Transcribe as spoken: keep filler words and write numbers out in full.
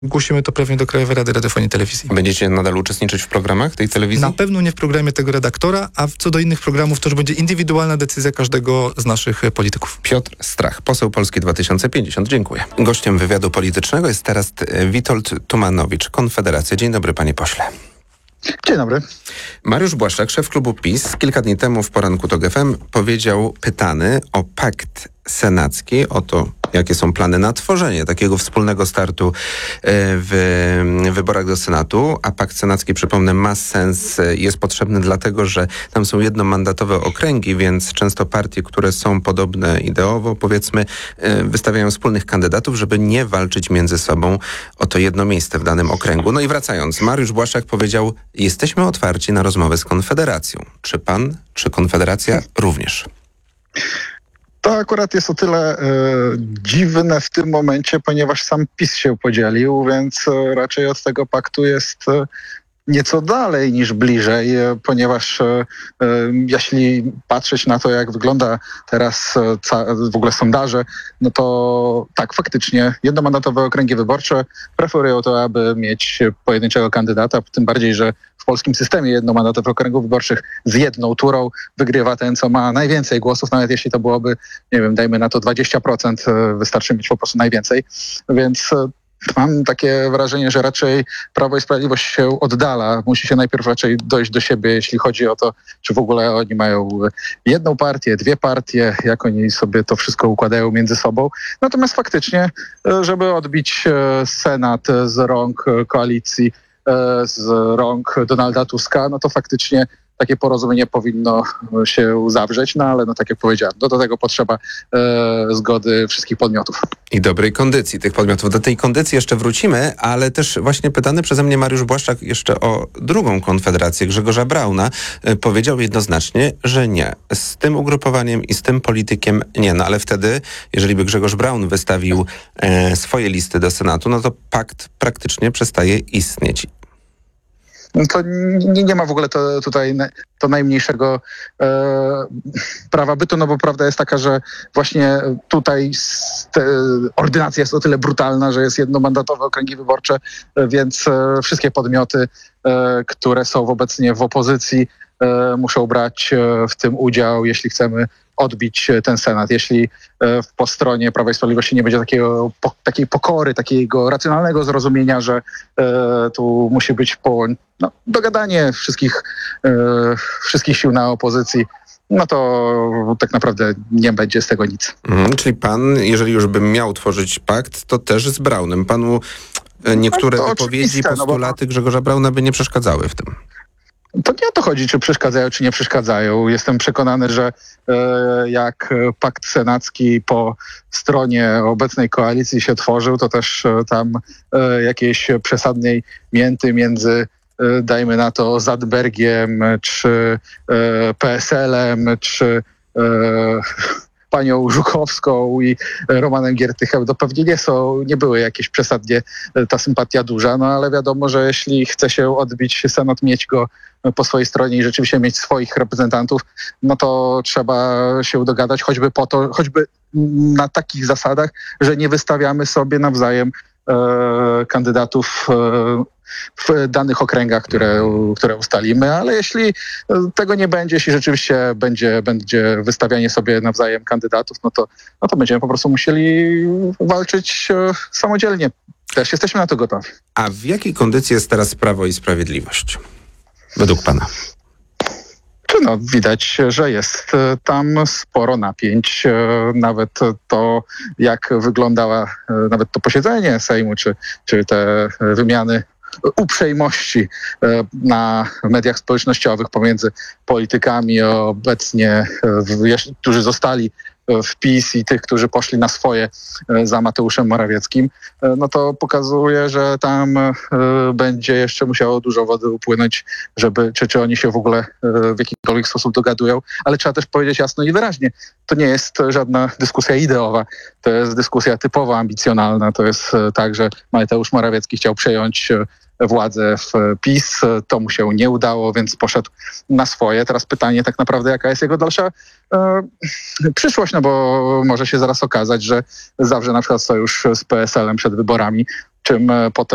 Głosimy to pewnie do Krajowej Rady Radiofonii i Telewizji. Będziecie nadal uczestniczyć w programach tej telewizji? Na pewno nie w programie tego redaktora, a co do innych programów to już będzie indywidualna decyzja każdego z naszych polityków. Piotr Strach, poseł Polski dwa tysiące pięćdziesiąt. Dziękuję. Gościem wywiadu politycznego jest teraz Witold Tumanowicz, Konfederacja. Dzień dobry, panie pośle. Dzień dobry. Mariusz Błaszczak, szef klubu PiS, kilka dni temu w poranku TOG F M powiedział, pytany o pakt senacki, o to, jakie są plany na tworzenie takiego wspólnego startu w wyborach do Senatu. A pakt senacki, przypomnę, ma sens, jest potrzebny dlatego, że tam są jednomandatowe okręgi, więc często partie, które są podobne ideowo, powiedzmy, wystawiają wspólnych kandydatów, żeby nie walczyć między sobą o to jedno miejsce w danym okręgu. No i wracając, Mariusz Błaszczak powiedział, jesteśmy otwarci na rozmowę z Konfederacją. Czy pan, czy Konfederacja również? To akurat jest o tyle e, dziwne w tym momencie, ponieważ sam PiS się podzielił, więc e, raczej od tego paktu jest e, nieco dalej niż bliżej, e, ponieważ e, e, jeśli patrzeć na to, jak wygląda teraz e, ca, w ogóle sondaże, no to tak, faktycznie jednomandatowe okręgi wyborcze preferują to, aby mieć pojedynczego kandydata, tym bardziej, że w polskim systemie jednomandatowych okręgów wyborczych z jedną turą wygrywa ten, co ma najwięcej głosów, nawet jeśli to byłoby, nie wiem, dajmy na to dwadzieścia procent, wystarczy mieć po prostu najwięcej. Więc mam takie wrażenie, że raczej Prawo i Sprawiedliwość się oddala. Musi się najpierw raczej dojść do siebie, jeśli chodzi o to, czy w ogóle oni mają jedną partię, dwie partie, jak oni sobie to wszystko układają między sobą. Natomiast faktycznie, żeby odbić Senat z rąk koalicji, z rąk Donalda Tuska, no to faktycznie takie porozumienie powinno się zawrzeć, no ale no tak jak powiedziałem, no do tego potrzeba e, zgody wszystkich podmiotów. I dobrej kondycji tych podmiotów. Do tej kondycji jeszcze wrócimy, ale też właśnie pytany przeze mnie Mariusz Błaszczak jeszcze o drugą konfederację, Grzegorza Brauna, e, powiedział jednoznacznie, że nie. Z tym ugrupowaniem i z tym politykiem nie. No ale wtedy, jeżeli by Grzegorz Braun wystawił e, swoje listy do Senatu, no to pakt praktycznie przestaje istnieć. To nie, nie ma w ogóle to, tutaj to najmniejszego e, prawa bytu, no bo prawda jest taka, że właśnie tutaj te, ordynacja jest o tyle brutalna, że jest jednomandatowe okręgi wyborcze, więc e, wszystkie podmioty, e, które są obecnie w opozycji, e, muszą brać e, w tym udział, jeśli chcemy odbić ten Senat. Jeśli e, po stronie Prawa i Sprawiedliwości nie będzie takiego, po, takiej pokory, takiego racjonalnego zrozumienia, że e, tu musi być po, no, dogadanie wszystkich, e, wszystkich sił na opozycji, no to tak naprawdę nie będzie z tego nic. Mhm, czyli pan, jeżeli już by miał tworzyć pakt, to też z Braunem. Panu niektóre no wypowiedzi, postulaty no bo... Grzegorza Brauna by nie przeszkadzały w tym. To nie o to chodzi, czy przeszkadzają, czy nie przeszkadzają. Jestem przekonany, że e, jak pakt senacki po stronie obecnej koalicji się tworzył, to też e, tam e, jakiejś przesadnej mięty między, e, dajmy na to, Zandbergiem, czy e, P S L-em, czy e, panią Żuchowską i Romanem Giertychem, to pewnie nie są, nie były jakieś przesadnie ta sympatia duża, no ale wiadomo, że jeśli chce się odbić Senat, mieć go po swojej stronie i rzeczywiście mieć swoich reprezentantów, no to trzeba się dogadać choćby po to, choćby na takich zasadach, że nie wystawiamy sobie nawzajem e, kandydatów e, w danych okręgach, które, które ustalimy, ale jeśli tego nie będzie, jeśli rzeczywiście będzie, będzie wystawianie sobie nawzajem kandydatów, no to, no to będziemy po prostu musieli walczyć samodzielnie. Też jesteśmy na to gotowi. A w jakiej kondycji jest teraz Prawo i Sprawiedliwość? Według pana? No, widać, że jest tam sporo napięć. Nawet to, jak wyglądała nawet to posiedzenie Sejmu, czy, czy te wymiany uprzejmości na mediach społecznościowych pomiędzy politykami obecnie, którzy zostali w PiS i tych, którzy poszli na swoje za Mateuszem Morawieckim, no to pokazuje, że tam będzie jeszcze musiało dużo wody upłynąć, żeby, czy, czy oni się w ogóle w jakikolwiek sposób dogadują. Ale trzeba też powiedzieć jasno i wyraźnie, to nie jest żadna dyskusja ideowa, to jest dyskusja typowo ambicjonalna. To jest tak, że Mateusz Morawiecki chciał przejąć władzę w PiS. To mu się nie udało, więc poszedł na swoje. Teraz pytanie tak naprawdę, jaka jest jego dalsza e, przyszłość, no bo może się zaraz okazać, że zawrze na przykład sojusz z P S L-em przed wyborami, czym potem